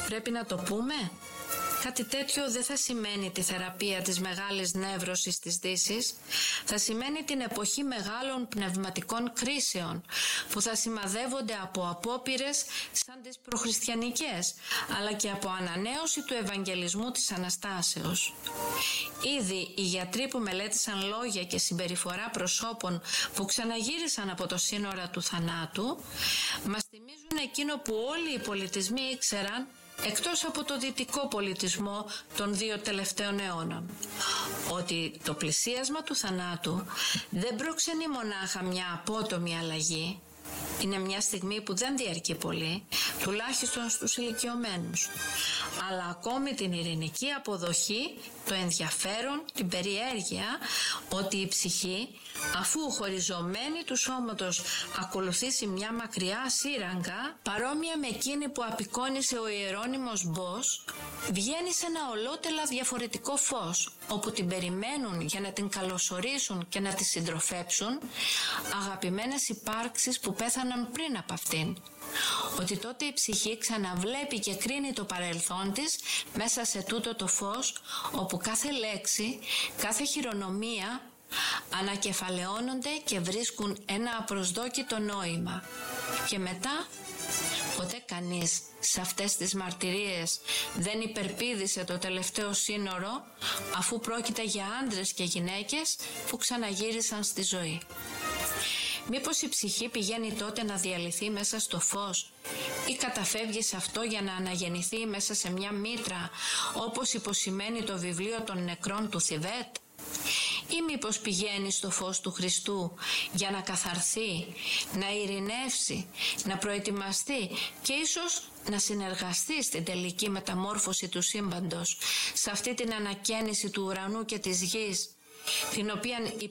Πρέπει να το πούμε? Κάτι τέτοιο δεν θα σημαίνει τη θεραπεία της μεγάλης νεύρωσης της Δύσης, θα σημαίνει την εποχή μεγάλων πνευματικών κρίσεων που θα σημαδεύονται από απόπειρες σαν τις προχριστιανικές, αλλά και από ανανέωση του Ευαγγελισμού της Αναστάσεως. Ήδη οι γιατροί που μελέτησαν λόγια και συμπεριφορά προσώπων που ξαναγύρισαν από το σύνορα του θανάτου μας θυμίζουν εκείνο που όλοι οι πολιτισμοί ήξεραν, εκτός από το δυτικό πολιτισμό των 2 τελευταίων αιώνων, ότι το πλησίασμα του θανάτου δεν προξενεί μονάχα μια απότομη αλλαγή, είναι μια στιγμή που δεν διαρκεί πολύ, τουλάχιστον στους ηλικιωμένους, αλλά ακόμη την ειρηνική αποδοχή, το ενδιαφέρον, την περιέργεια ότι η ψυχή, αφού χωριζωμένη του σώματος ακολουθήσει μια μακριά σύραγγα, παρόμοια με εκείνη που απεικόνισε ο Ιερώνυμος Μπος, βγαίνει σε ένα ολότελα διαφορετικό φως, όπου την περιμένουν για να την καλωσορίσουν και να τη συντροφέψουν αγαπημένες υπάρξεις που πέθαναν πριν από αυτήν. Ότι τότε η ψυχή ξαναβλέπει και κρίνει το παρελθόν της μέσα σε τούτο το φως, όπου κάθε λέξη, κάθε χειρονομία ανακεφαλαιώνονται και βρίσκουν ένα απροσδόκητο νόημα. Και μετά ποτέ κανείς σε αυτές τις μαρτυρίες δεν υπερπήδησε το τελευταίο σύνορο, αφού πρόκειται για άντρες και γυναίκες που ξαναγύρισαν στη ζωή. Μήπως η ψυχή πηγαίνει τότε να διαλυθεί μέσα στο φως ή καταφεύγει σε αυτό για να αναγεννηθεί μέσα σε μια μήτρα, όπως υποσημαίνει το βιβλίο των νεκρών του Θιβέτ? Ή μήπως πηγαίνει στο φως του Χριστού για να καθαρθεί, να ειρηνεύσει, να προετοιμαστεί και ίσως να συνεργαστεί στην τελική μεταμόρφωση του σύμπαντος, σε αυτή την ανακαίνιση του ουρανού και της γης, την οποία